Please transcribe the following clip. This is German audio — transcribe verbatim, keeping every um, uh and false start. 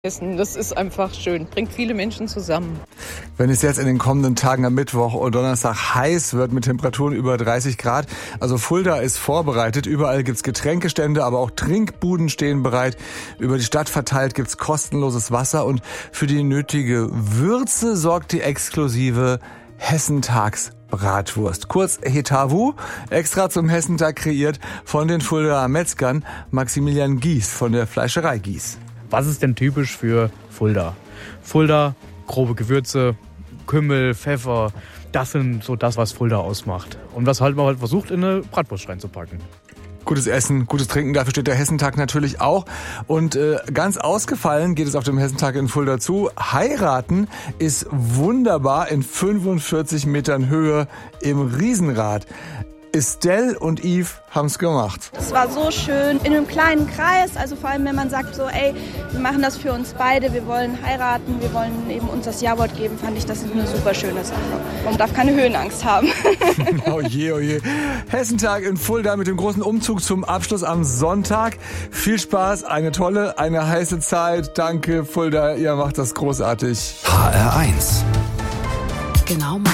Essen. Das ist einfach schön, bringt viele Menschen zusammen. Wenn es jetzt in den kommenden Tagen am Mittwoch und Donnerstag heiß wird mit Temperaturen über dreißig Grad, also Fulda ist vorbereitet, überall gibt's Getränkestände, aber auch Trinkbuden stehen bereit. Über die Stadt verteilt gibt's kostenloses Wasser und für die nötige Würze sorgt die exklusive Hessentags-Bratwurst. Kurz Hetawu, extra zum Hessentag kreiert von den Fuldaer Metzgern Maximilian Gies von der Fleischerei Gies. Was ist denn typisch für Fulda? Fulda, grobe Gewürze, Kümmel, Pfeffer, das sind so das, was Fulda ausmacht. Und was halt man halt versucht, in eine Bratwurst reinzupacken. Gutes Essen, gutes Trinken, dafür steht der Hessentag natürlich auch. Und äh, ganz ausgefallen geht es auf dem Hessentag in Fulda zu. Heiraten ist wunderbar in fünfundvierzig Metern Höhe im Riesenrad. Estelle und Yves haben's gemacht. Es war so schön in einem kleinen Kreis, also vor allem wenn man sagt so, ey, wir machen das für uns beide, wir wollen heiraten, wir wollen eben uns das Ja-Wort geben, fand ich, das ist eine super schöne Sache. Man darf keine Höhenangst haben. Oh je, oh je. Hessentag in Fulda mit dem großen Umzug zum Abschluss am Sonntag. Viel Spaß, eine tolle, eine heiße Zeit. Danke Fulda, ihr macht das großartig. H R eins. Genau.